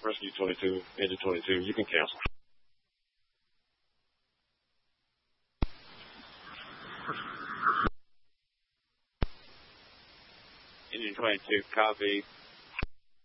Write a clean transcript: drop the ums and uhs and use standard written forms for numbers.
Rescue 22, engine 22, you can cancel. Engine 22, copy.